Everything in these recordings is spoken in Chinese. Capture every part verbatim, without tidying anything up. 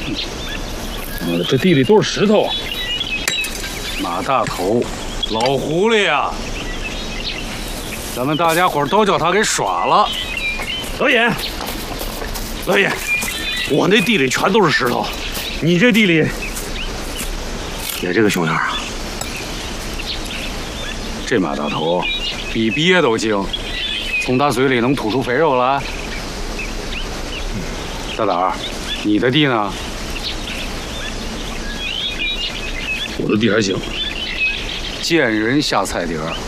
妈的，这地里都是石头。马大头，老狐狸呀！咱们大家伙都叫他给耍了。老尹，老尹，我那地里全都是石头，你这地里也这个熊样啊？这马大头比鳖都精，从他嘴里能吐出肥肉来。大胆儿，你的地呢？我的地还行，见人下菜碟儿。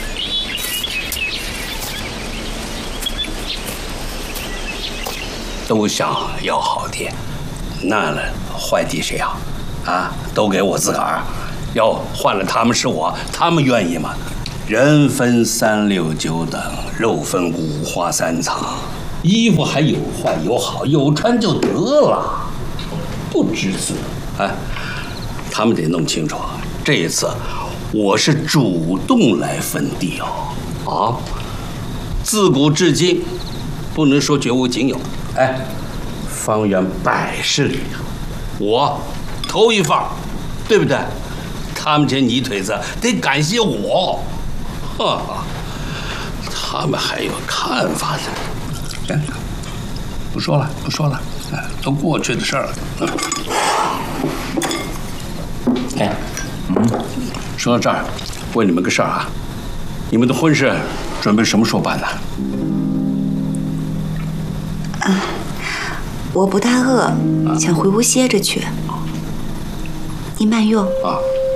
都想要好地，那了坏地谁要？啊，都给我自个儿。要换了他们是我，他们愿意吗？人分三六九等，肉分五花三层，衣服还有坏有好，有穿就得了，不知足。哎，他们得弄清楚，这一次我是主动来分地哦。啊，自古至今，不能说绝无仅有。哎，方圆百十里，我头一放，对不对？他们这泥腿子得感谢我，哈哈，他们还有看法呢。行，不说了，不说了，哎，都过去的事儿了。哎，嗯，说到这儿，问你们个事儿啊，你们的婚事准备什么时候办呢？ 啊，我不大饿，想回屋歇着去。你慢用啊。